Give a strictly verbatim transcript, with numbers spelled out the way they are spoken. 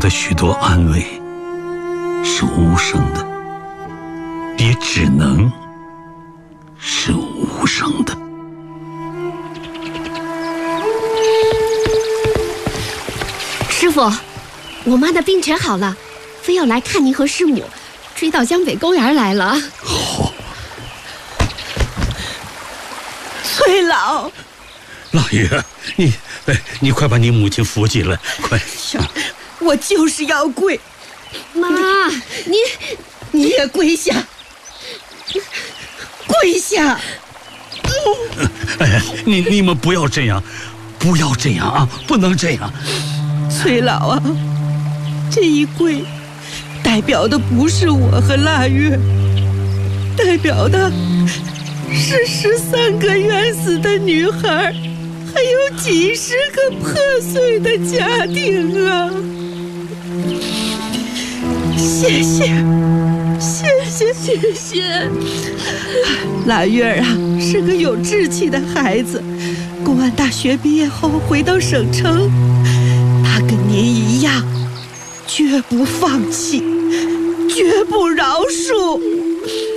的许多安慰是无声的，也只能是无声的。 师傅，我妈的病全好了，非要来看您和师母，追到江北公园来了。 好， 崔老， 老爷，你哎，你快把你母亲扶起来，快！ 我就是要跪， 妈，你你也跪下，跪下！ 嗯、哎，你你们不要这样，不要这样啊，不能这样。 崔老啊，这一跪，代表的不是我和腊月，代表的是十三个冤死的女孩，还有几十个破碎的家庭啊！谢谢，谢谢，谢谢。腊月啊，是个有志气的孩子，公安大学毕业后回到省城。他跟您一样，绝不放弃，绝不饶恕。